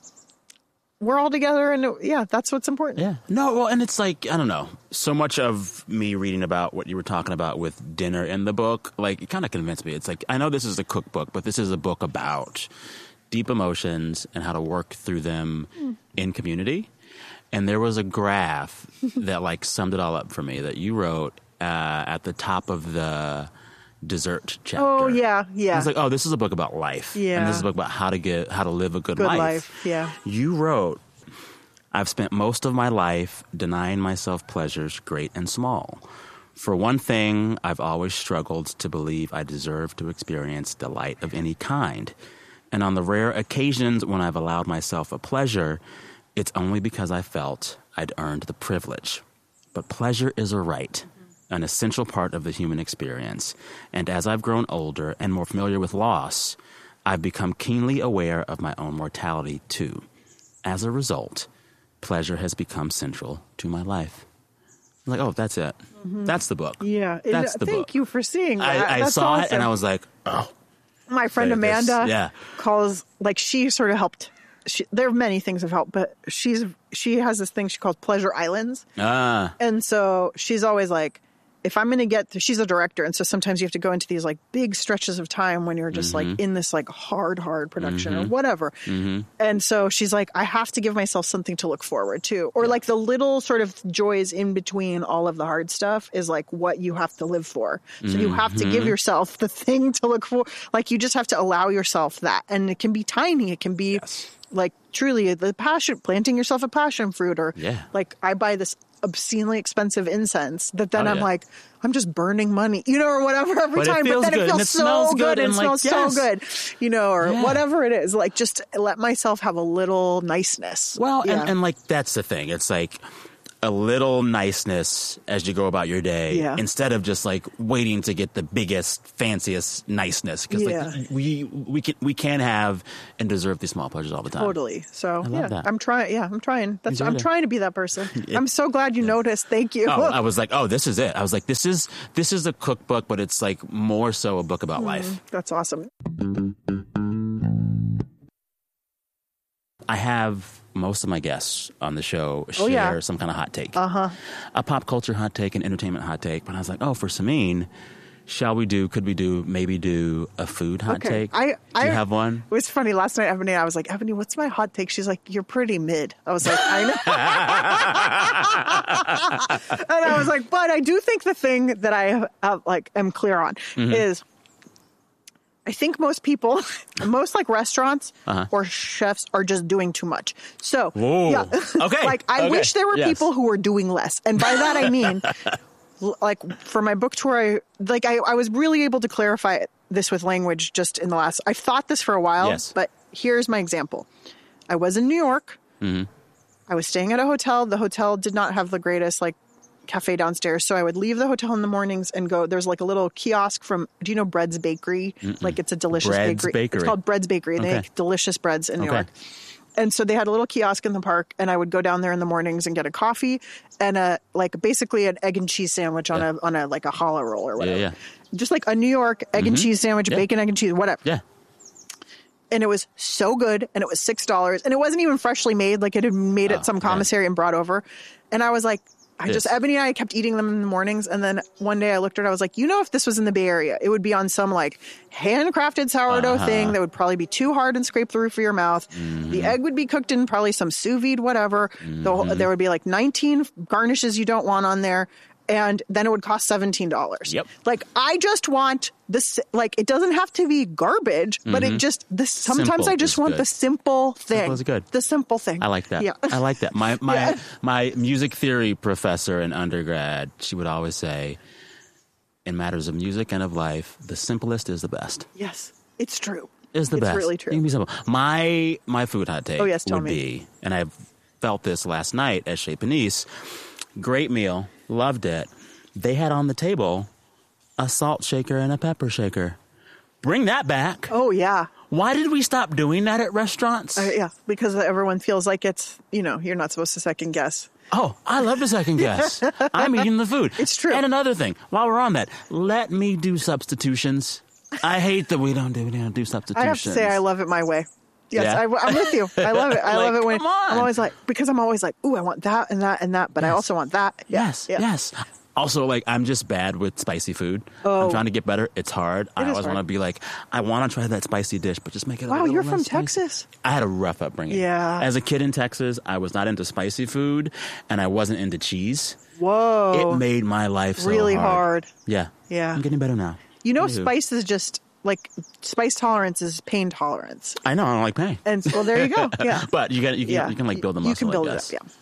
we're all together, and yeah, that's what's important. Yeah. No, well, and it's like, I don't know, so much of me reading about what you were talking about with dinner in the book, like, it kind of convinced me. It's like, I know this is a cookbook, but this is a book about deep emotions and how to work through them mm. in community. And there was a graph that, like, summed it all up for me that you wrote uh, at the top of the dessert chapter. Oh, yeah, yeah. I was like, oh, this is a book about life. Yeah. And this is a book about how to get, how to live a good, Good life. life, yeah. You wrote, "I've spent most of my life denying myself pleasures great and small. For one thing, I've always struggled to believe I deserve to experience delight of any kind. And on the rare occasions when I've allowed myself a pleasure, it's only because I felt I'd earned the privilege. But pleasure is a right, an essential part of the human experience. And as I've grown older and more familiar with loss, I've become keenly aware of my own mortality too. As a result, pleasure has become central to my life." I'm like, oh, that's it. Mm-hmm. That's the book. Yeah. That's the Thank book. you for seeing that. I, I That's saw awesome. it and I was like, oh. My friend Okay, this- Amanda yeah. calls, like, she sort of helped. She, there are many things have helped, but she's she has this thing she calls Pleasure Islands. Ah. And so she's always like, if I'm going to get, she's a director. And so sometimes you have to go into these like big stretches of time when you're just Mm-hmm. like in this like hard, hard production Mm-hmm. or whatever. Mm-hmm. And so she's like, I have to give myself something to look forward to. Or like the little sort of joys in between all of the hard stuff is like what you have to live for. So you have to Mm-hmm. give yourself the thing to look for. Like you just have to allow yourself that. And it can be tiny. It can be Yes. like truly the passion, planting yourself a passion fruit, or Yeah. like I buy this obscenely expensive incense that then Oh, I'm yeah. like, I'm just burning money, you know, or whatever every But it time. feels But then good, it and feels it so smells good good, and and, like, smells yes. so good, you know, or Yeah. whatever it is. Like just let myself have a little niceness. Well, yeah. and, and like that's the thing. It's like a little niceness as you go about your day, Yeah. instead of just like waiting to get the biggest, fanciest niceness. Because Yeah. like we we can we can have and deserve these small pleasures all the time. Totally. So love yeah, that. I'm trying. Yeah, I'm trying. That's You I'm did it. trying to be that person. I'm so glad you noticed. Thank you. Oh, I was like, oh, this is it. I was like, this is this is a cookbook, but it's like more so a book about life. That's awesome. I have most of my guests on the show share Oh, yeah. some kind of hot take. Uh-huh. A pop culture hot take, an entertainment hot take. But I was like, oh, for Samin, shall we do, could we do, maybe do a food hot Okay. take? I- do I- you have one? It was funny last night, Ebony. I was like, Ebony, what's my hot take? She's like, you're pretty mid. I was like, I know. And I was like, but I do think the thing that I have, like am clear on Mm-hmm. is, I think most people, most like restaurants Uh-huh. or chefs are just doing too much. So, Whoa. yeah. Okay. Like, I Okay. wish there were Yes. people who were doing less. And by that, I mean, l- like for my book tour, I, like I, I was really able to clarify this with language just in the last, I've thought this for a while, Yes. but here's my example. I was in New York. Mm-hmm. I was staying at a hotel. The hotel did not have the greatest like cafe downstairs. So I would leave the hotel in the mornings and go, there's like a little kiosk from, do you know Bread's Bakery? Mm-mm. Like it's a delicious Bread's bakery. Bakery. It's called Bread's Bakery. They Okay. make delicious breads in New Okay. York. And so they had a little kiosk in the park, and I would go down there in the mornings and get a coffee and a like basically an egg and cheese sandwich on Yeah. a on a like a challah roll or whatever. yeah. Just like a New York egg and cheese sandwich, Yeah. bacon, egg and cheese, whatever. Yeah. And it was so good, and it was six dollars, and it wasn't even freshly made. Like it had been made Oh, at some okay. commissary and brought over. And I was like, I just, This. Ebony and I kept eating them in the mornings. And then one day I looked at it, I was like, you know, if this was in the Bay Area, it would be on some like handcrafted sourdough Uh-huh. thing that would probably be too hard and scrape the roof of your mouth. Mm-hmm. The egg would be cooked in probably some sous vide, whatever. The whole, there would be like nineteen garnishes you don't want on there. And then it would cost seventeen dollars. Yep. Like, I just want this, like, it doesn't have to be garbage, but it just, this, sometimes Simple I just is want good. the simple thing. Simple is good. The simple thing. I like that. Yeah. I like that. My my Yeah. my music theory professor in undergrad, she would always say, in matters of music and of life, the simplest is the best. Yes, it's true. Is the it's best. really It true. can be simple. My my food hot take Oh, yes, tell would me. be, and I felt this last night at Chez Panisse. Great meal, loved it. They had on the table a salt shaker and a pepper shaker. Bring that back. Oh, yeah. Why did we stop doing that at restaurants? Uh, yeah, because everyone feels like it's, you know, you're not supposed to second guess. Oh, I love to second guess. I'm eating the food. It's true. And another thing, while we're on that, let me do substitutions. I hate that we don't do, we don't do substitutions. I have to say, I love it my way. Yes, Yeah? I, I'm with you. I love it. I Like, love it when come on. I'm always like, because I'm always like, ooh, I want that and that and that, but I Yes. also want that. Yeah, Yes, yeah. yes. Also, like, I'm just bad with spicy food. Oh. I'm trying to get better. It's hard. I is always hard. want to be like, I want to try that spicy dish, but just make it a Wow, little you're less from spicy. Texas? I had a rough upbringing. Yeah. As a kid in Texas, I was not into spicy food, and I wasn't into cheese. Whoa. It made my life so really hard. hard. Yeah. Yeah. I'm getting better now. You know, Anywho. spice is just like spice tolerance is pain tolerance. I know. I don't like pain. And well, there you go. Yeah. But you got you can Yeah. you can like build the You muscle. can build I it guess. up, yeah.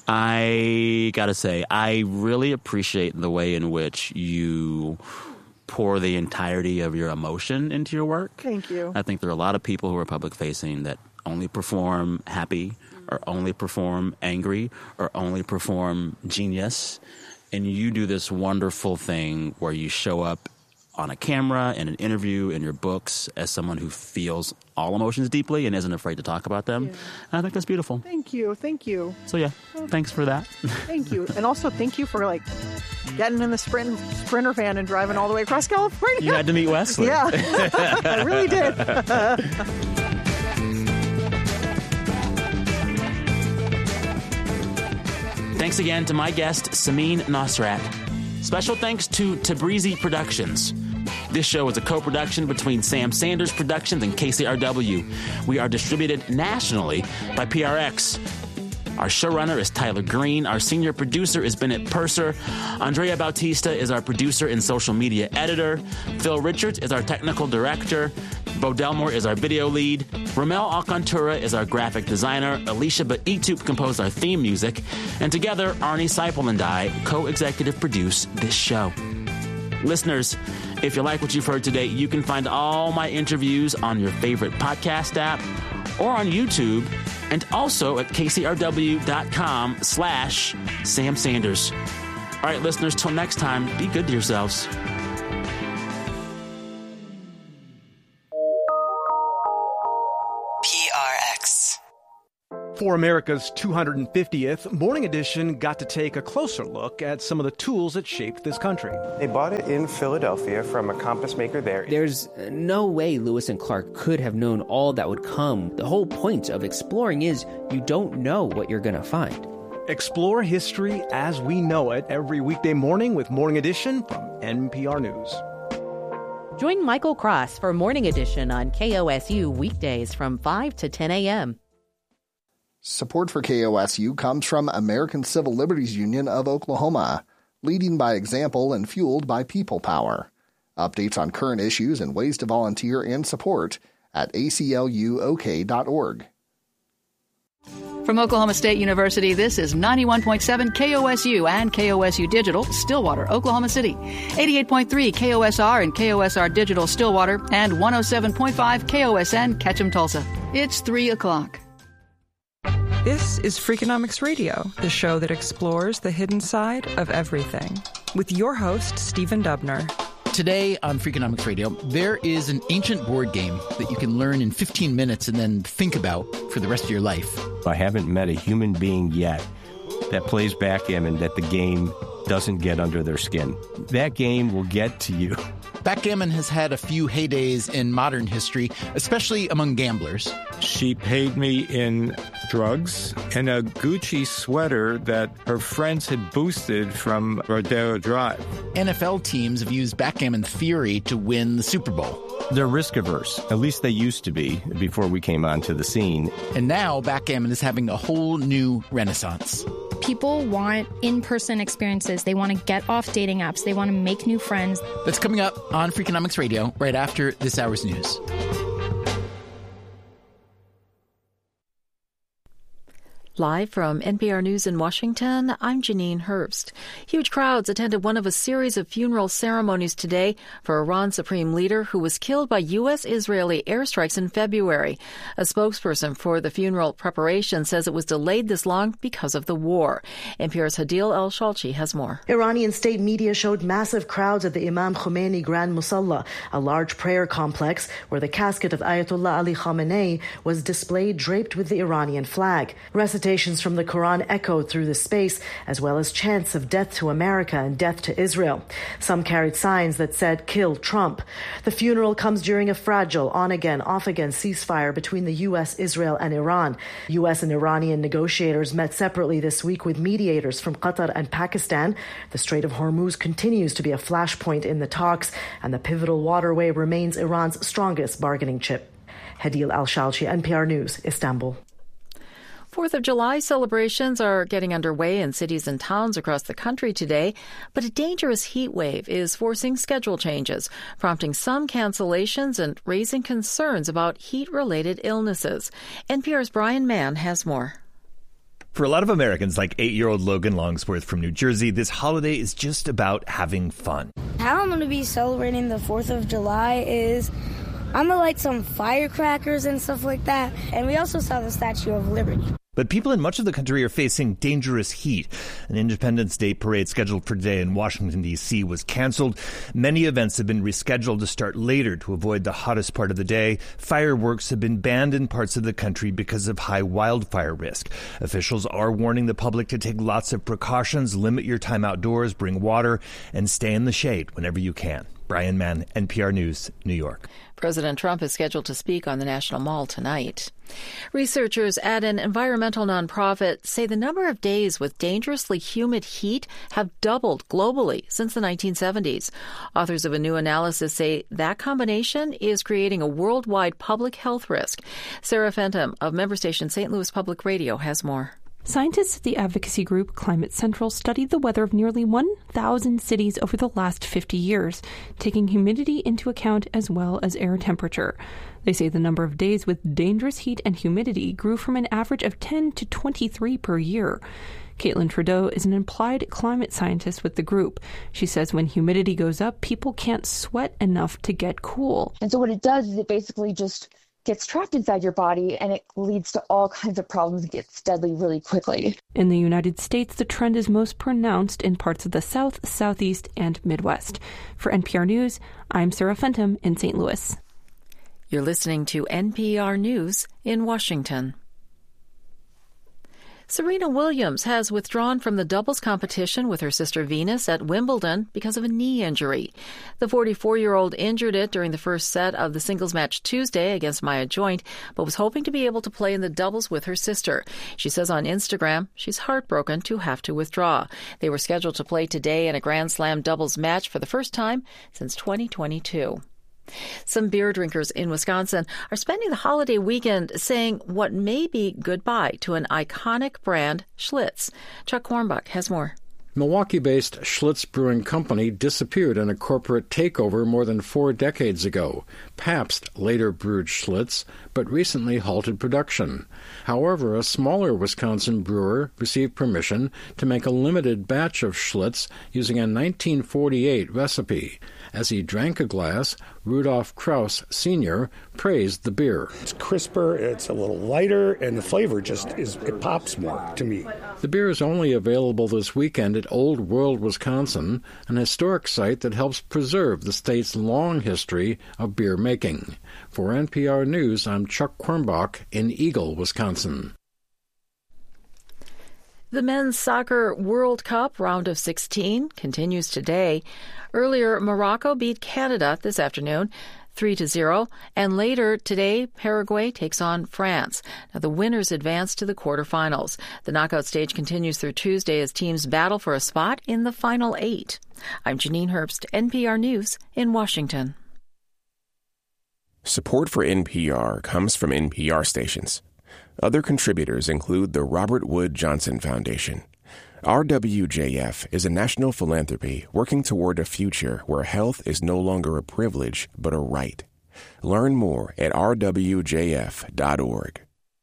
I gotta say, I really appreciate the way in which you pour the entirety of your emotion into your work. Thank you. I think there are a lot of people who are public facing that only perform happy, or only perform angry, or only perform genius, and you do this wonderful thing where you show up on a camera, in an interview, in your books, as someone who feels all emotions deeply and isn't afraid to talk about them. Yeah. And I think that's beautiful. Thank you. Thank you. So yeah, thanks for that. Thank you. And also thank you for like getting in the sprint sprinter van and driving all the way across California. You had to meet Wesley. Yeah. I really did. Thanks again to my guest, Samin Nosrat. Special thanks to Tabrizi Productions. This show is a co-production between Sam Sanders Productions and K C R W. We are distributed nationally by P R X. Our showrunner is Tyler Green. Our senior producer is Bennett Purser. Andrea Bautista is our producer and social media editor. Phil Richards is our technical director. Bo Delmore is our video lead. Ramel Alcantura is our graphic designer. Alicia Baitup composed our theme music. And together, Arnie Seipel and I co-executive produce this show. Listeners, if you like what you've heard today, you can find all my interviews on your favorite podcast app or on YouTube, and also at kcrw.com slash Sam Sanders. All right, listeners, till next time, be good to yourselves. P R X. For America's two hundred fiftieth, Morning Edition got to take a closer look at some of the tools that shaped this country. They bought it in Philadelphia from a compass maker there. There's no way Lewis and Clark could have known all that would come. The whole point of exploring is you don't know what you're going to find. Explore history as we know it every weekday morning with Morning Edition from N P R News. Join Michael Cross for Morning Edition on K O S U weekdays from five to ten a.m. Support for K O S U comes from American Civil Liberties Union of Oklahoma, leading by example and fueled by people power. Updates on current issues and ways to volunteer and support at A C L U O K dot org. From Oklahoma State University, this is ninety-one point seven K O S U and K O S U Digital, Stillwater, Oklahoma City. eighty-eight point three K O S R and K O S R Digital, Stillwater, and one oh seven point five K O S N, Ketchum, Tulsa. It's three o'clock. This is Freakonomics Radio, the show that explores the hidden side of everything, with your host, Stephen Dubner. Today on Freakonomics Radio, there is an ancient board game that you can learn in fifteen minutes and then think about for the rest of your life. I haven't met a human being yet that plays backgammon that the game doesn't get under their skin. That game will get to you. Backgammon has had a few heydays in modern history, especially among gamblers. She paid me in drugs and a Gucci sweater that her friends had boosted from Rodeo Drive. N F L teams have used backgammon theory to win the Super Bowl. They're risk averse. At least they used to be before we came onto the scene. And now backgammon is having a whole new renaissance. People want in-person experiences. They want to get off dating apps. They want to make new friends. That's coming up on Freakonomics Radio right after this hour's news. Live from N P R News in Washington, I'm Janine Herbst. Huge crowds attended one of a series of funeral ceremonies today for Iran's supreme leader who was killed by U S Israeli airstrikes in February. A spokesperson for the funeral preparation says it was delayed this long because of the war. N P R's Hadil El-Shalchi has more. Iranian state media showed massive crowds at the Imam Khomeini Grand Musalla, a large prayer complex where the casket of Ayatollah Ali Khamenei was displayed draped with the Iranian flag. Recitations from the Quran echoed through the space, as well as chants of death to America and death to Israel. Some carried signs that said, "Kill Trump." The funeral comes during a fragile on-again, off-again ceasefire between the U S, Israel, and Iran. U S and Iranian negotiators met separately this week with mediators from Qatar and Pakistan. The Strait of Hormuz continues to be a flashpoint in the talks, and the pivotal waterway remains Iran's strongest bargaining chip. Hadil Al-Shalchi, N P R News, Istanbul. Fourth of July celebrations are getting underway in cities and towns across the country today, but a dangerous heat wave is forcing schedule changes, prompting some cancellations and raising concerns about heat-related illnesses. N P R's Brian Mann has more. For a lot of Americans, like eight-year-old Logan Longsworth from New Jersey, this holiday is just about having fun. How I'm going to be celebrating the fourth of July is I'm going to light some firecrackers and stuff like that. And we also saw the Statue of Liberty. But people in much of the country are facing dangerous heat. An Independence Day parade scheduled for today in Washington, D C was canceled. Many events have been rescheduled to start later to avoid the hottest part of the day. Fireworks have been banned in parts of the country because of high wildfire risk. Officials are warning the public to take lots of precautions, limit your time outdoors, bring water, and stay in the shade whenever you can. Brian Mann, N P R News, New York. President Trump is scheduled to speak on the National Mall tonight. Researchers at an environmental nonprofit say the number of days with dangerously humid heat have doubled globally since the nineteen seventies. Authors of a new analysis say that combination is creating a worldwide public health risk. Sarah Fenton of member station Saint Louis Public Radio has more. Scientists at the advocacy group Climate Central studied the weather of nearly one thousand cities over the last fifty years, taking humidity into account as well as air temperature. They say the number of days with dangerous heat and humidity grew from an average of ten to twenty-three per year. Caitlin Trudeau is an applied climate scientist with the group. She says when humidity goes up, people can't sweat enough to get cool. And so what it does is it basically just gets trapped inside your body, and it leads to all kinds of problems. It gets deadly really quickly. In the United States, the trend is most pronounced in parts of the South, Southeast, and Midwest. For N P R News, I'm Sarah Fenton in Saint Louis. You're listening to N P R News in Washington. Serena Williams has withdrawn from the doubles competition with her sister Venus at Wimbledon because of a knee injury. The forty-four-year-old injured it during the first set of the singles match Tuesday against Maya Joint, but was hoping to be able to play in the doubles with her sister. She says on Instagram she's heartbroken to have to withdraw. They were scheduled to play today in a Grand Slam doubles match for the first time since twenty twenty-two. Some beer drinkers in Wisconsin are spending the holiday weekend saying what may be goodbye to an iconic brand, Schlitz. Chuck Kornbach has more. Milwaukee-based Schlitz Brewing Company disappeared in a corporate takeover more than four decades ago. Pabst later brewed Schlitz, but recently halted production. However, a smaller Wisconsin brewer received permission to make a limited batch of Schlitz using a nineteen forty-eight recipe. As he drank a glass, Rudolf Kraus Senior praised the beer. It's crisper, it's a little lighter, and the flavor just is, it pops more to me. The beer is only available this weekend at Old World, Wisconsin, an historic site that helps preserve the state's long history of beer making. For N P R News, I'm Chuck Kornbach in Eagle, Wisconsin. The Men's Soccer World Cup round of sixteen continues today. Earlier, Morocco beat Canada this afternoon, three to zero, and later today, Paraguay takes on France. Now, the winners advance to the quarterfinals. The knockout stage continues through Tuesday as teams battle for a spot in the final eight. I'm Janine Herbst, N P R News in Washington. Support for N P R comes from N P R stations. Other contributors include the Robert Wood Johnson Foundation. R W J F is a national philanthropy working toward a future where health is no longer a privilege but a right. Learn more at r w j f dot org.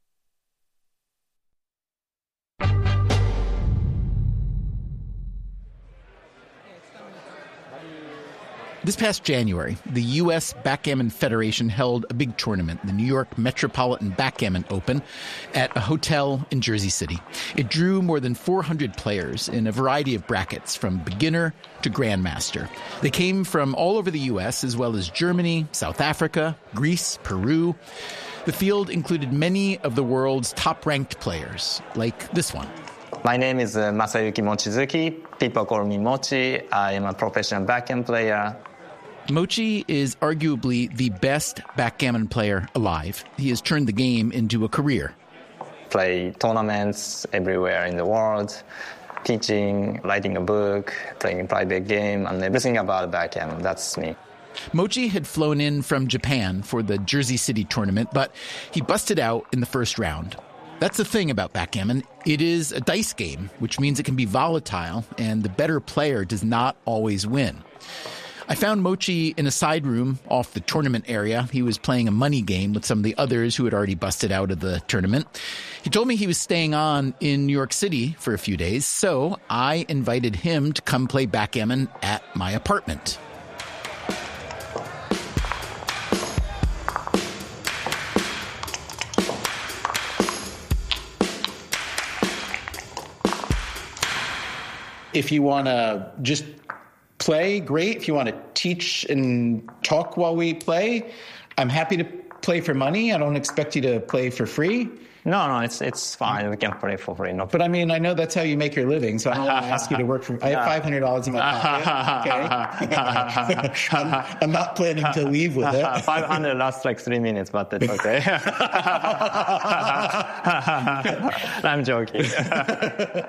This past January, the U S Backgammon Federation held a big tournament, the New York Metropolitan Backgammon Open, at a hotel in Jersey City. It drew more than four hundred players in a variety of brackets, from beginner to grandmaster. They came from all over the U S, as well as Germany, South Africa, Greece, Peru. The field included many of the world's top-ranked players, like this one. My name is uh, Masayuki Mochizuki. People call me Mochi. I am a professional backgammon player. Mochi is arguably the best backgammon player alive. He has turned the game into a career. Play tournaments everywhere in the world, teaching, writing a book, playing a private game, and everything about backgammon. That's me. Mochi had flown in from Japan for the Jersey City tournament, but he busted out in the first round. That's the thing about backgammon. It is a dice game, which means it can be volatile, and the better player does not always win. I found Mochi in a side room off the tournament area. He was playing a money game with some of the others who had already busted out of the tournament. He told me he was staying on in New York City for a few days, so I invited him to come play backgammon at my apartment. If you want to just play, great. If you want to teach and talk while we play, I'm happy to play for money. I don't expect you to play for free. No, no, it's it's fine. We can play for free. No. But I mean, I know that's how you make your living, so I don't want to ask you to work for. I have five hundred dollars in my pocket. Okay. I'm, I'm not planning to leave with it. Five hundred lasts like three minutes, but it's okay. I'm joking.